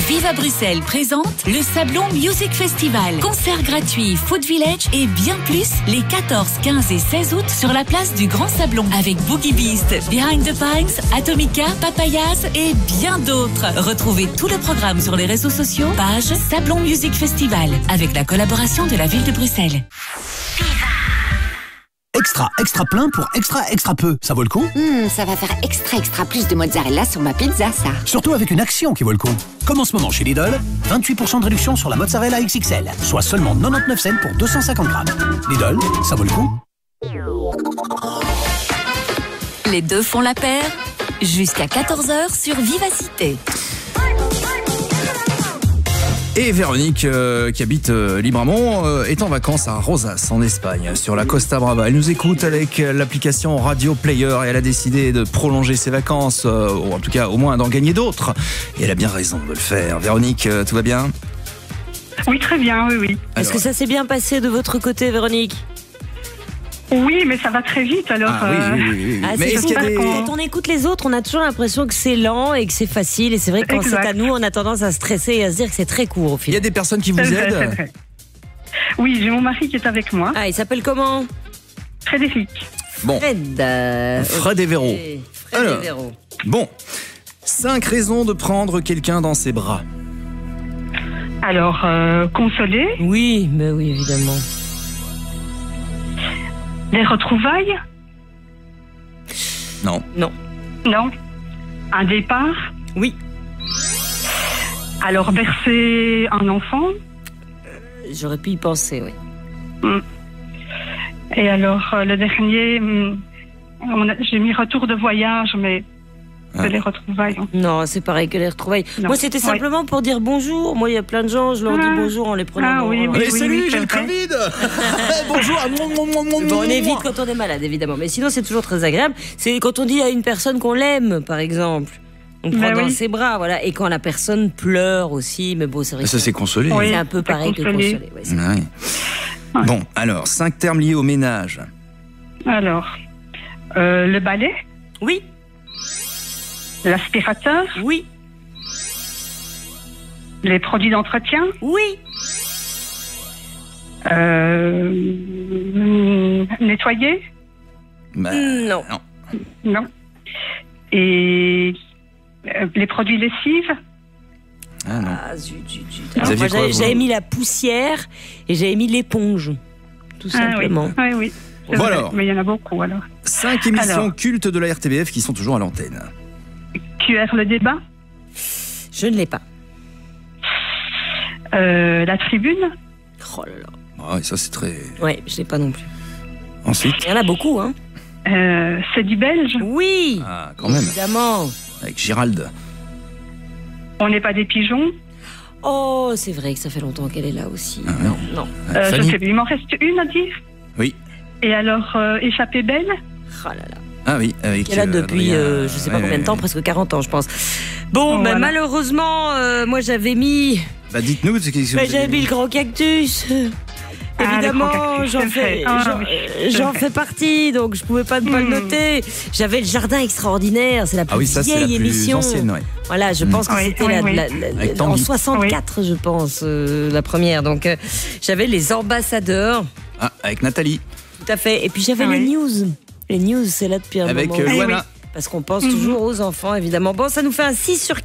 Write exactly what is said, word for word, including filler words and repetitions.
Viva Bruxelles présente le Sablon Music Festival. Concert gratuit, Food Village et bien plus les quatorze, quinze et seize août sur la place du Grand Sablon avec Boogie Beast, Behind the Pines, Atomica, Papayas et bien d'autres. Retrouvez tout le programme sur les réseaux sociaux, page Sablon Music Festival avec la collaboration de la ville de Bruxelles. Extra, extra plein pour extra, extra peu. Ça vaut le coup? Mmh, ça va faire extra, extra plus de mozzarella sur ma pizza, ça. Surtout avec une action qui vaut le coup. Comme en ce moment chez Lidl, vingt-huit pour cent de réduction sur la mozzarella X X L, soit seulement quatre-vingt-dix-neuf cents pour deux cent cinquante grammes. Lidl, ça vaut le coup. Les deux font la paire, jusqu'à quatorze heures sur Vivacité. Et Véronique, euh, qui habite euh, Libramont, euh, est en vacances à Rosas, en Espagne, sur la Costa Brava. Elle nous écoute avec l'application Radio Player et elle a décidé de prolonger ses vacances, euh, ou en tout cas au moins d'en gagner d'autres. Et elle a bien raison de le faire. Véronique, euh, tout va bien? Oui, très bien, oui, oui. Est-ce que ça s'est bien passé de votre côté, Véronique? Oui, mais ça va très vite, alors... Ah, euh... oui, oui, oui, oui. Ah, mais est-ce qu'il y a des... Quand on écoute les autres, on a toujours l'impression que c'est lent et que c'est facile. Et c'est vrai que quand Exact. c'est à nous, on a tendance à stresser et à se dire que c'est très court au Il y final. a des personnes qui vous c'est vrai, aident? c'est vrai. Oui, j'ai mon mari qui est avec moi, Ah, il s'appelle comment? Frédéric. Bon, Fred. euh, Fred et Véro. ok. Fred Alors. et Véro. bon. Cinq raisons de prendre quelqu'un dans ses bras. Alors, euh, consoler, Oui, mais oui, évidemment. des retrouvailles, Non. Non. non, un départ, Oui. alors bercer un enfant, J'aurais pu y penser, oui. et alors euh, le dernier, hum, on a- j'ai mis retour de voyage, mais Ah. c'est les retrouvailles. hein. Non, c'est pareil que les retrouvailles. Non. Moi, c'était Ouais. simplement pour dire bonjour. Moi, il y a plein de gens, je leur dis Ah. bonjour en les prenant Ah dans- oui, oui. Allez, salut, oui, j'ai c'est le vrai. Covid. Bonjour. Bon, on évite quand on est malade, évidemment. Mais sinon, c'est toujours très agréable. C'est quand on dit à une personne qu'on l'aime, par exemple. On prend Ben dans oui. ses bras, voilà. Et quand la personne pleure aussi. Mais bon, c'est vrai que Ça, c'est consolé. Oui. c'est un peu c'est pareil que consolé. consoler. Ouais, c'est- Ouais. Ouais. Bon, alors, cinq termes liés au ménage. Alors, euh, le balai, Oui, l'aspirateur, oui, les produits d'entretien, oui. euh, hum, nettoyer, Bah, Non. non. non, et euh, les produits lessives. Ah, non. Ah, zut, zut, zut. Vous Alors, aviez moi, quoi, j'avais, vous j'avais mis la poussière et j'avais mis l'éponge. Tout simplement. Ah oui, oui, oui. C'est Bon, vrai, alors. mais il y en a beaucoup alors. Cinq émissions Alors. cultes de la R T B F qui sont toujours à l'antenne. Q R le débat, Je ne l'ai pas. euh, la tribune, Oh là là. Ah, oui, ça, c'est très... Ouais, je l'ai pas non plus. Ensuite, Il y en a beaucoup, hein. euh, c'est du belge, Oui. ah, quand même, Évidemment. avec Gérald. on n'est pas des pigeons. Oh, c'est vrai que ça fait longtemps qu'elle est là aussi. Ah, non, non. Ah, Euh, je Fanny. sais plus, il m'en reste une à dire. Oui. Et alors, euh, échappée belle, Oh là là. Ah oui, avec... Qui est là euh, depuis, Adrien, euh, je sais pas ouais, combien de ouais, temps, ouais. presque quarante ans, je pense. Bon, Oh, ben, voilà. malheureusement, euh, moi j'avais mis, Bah, dites-nous, c'est qu'est-ce que ben, vous j'avais avez mis mis le grand cactus. Ah, le Évidemment, grand cactus, j'en c'est fais, vrai. Ah, j'en, oui, euh, c'est j'en vrai. fais partie, donc je pouvais pas ne pas le Hmm. noter. J'avais le jardin extraordinaire, c'est la plus Ah oui, ça, c'est la vieille plus émission. ancienne, ouais. Voilà, je pense que Oui, c'était oui, la, oui. la- la- Avec en Tanguy. soixante-quatre, je pense, euh, la première. Donc, euh, j'avais les ambassadeurs, Ah, avec Nathalie, tout à fait. Et puis j'avais Ah les oui. news. Les news, c'est là depuis un avec moment. euh, Eh Luana. oui. Parce qu'on pense Mhm. toujours aux enfants, évidemment. Bon, ça nous fait un six sur